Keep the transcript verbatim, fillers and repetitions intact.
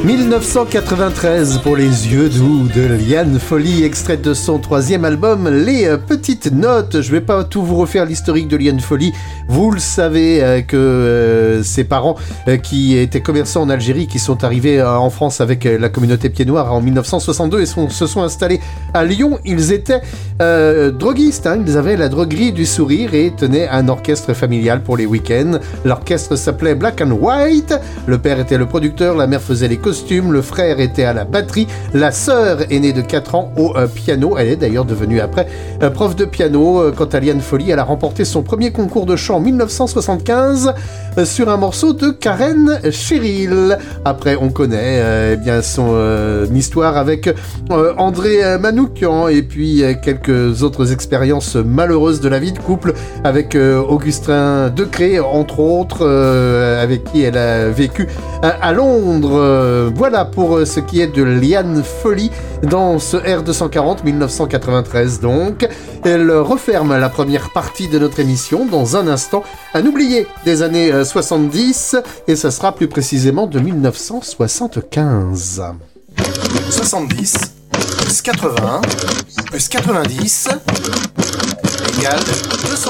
mille neuf cent quatre-vingt-treize pour les yeux doux de Liane Folly, extrait de son troisième album Les Petites Notes. Je vais pas tout vous refaire l'historique de Liane Folly. Vous le savez euh, que euh, ses parents euh, qui étaient commerçants en Algérie, qui sont arrivés euh, en France avec euh, la communauté pied noir en mille neuf cent soixante-deux et sont, se sont installés à Lyon. Ils étaient euh, droguistes, hein, ils avaient la droguerie du sourire et tenaient un orchestre familial pour les week-ends. L'orchestre s'appelait Black and White. Le père était le producteur, la mère faisait les costumes, le frère était à la batterie, la sœur aînée de quatre ans au euh, piano. Elle est d'ailleurs devenue après euh, prof de piano. Quant à Liane Folly, elle a remporté son premier concours de chant en mille neuf cent soixante-quinze euh, sur un morceau de Karen Cheryl. Après, on connaît euh, eh bien son euh, histoire avec euh, André Manoukian et puis euh, quelques autres expériences malheureuses de la vie de couple avec euh, Augustin Decré, entre autres, euh, avec qui elle a vécu euh, à Londres. Euh, voilà pour euh, ce qui est de Liane Folly dans ce R deux cent quarante mille neuf cent quatre-vingt-treize donc. Elle referme la première partie de notre émission dans un instant, un oublié des années euh, soixante-dix, et ça sera plus précisément de mille neuf cent soixante-quinze. soixante-dix plus quatre-vingts plus quatre-vingt-dix égale deux cent.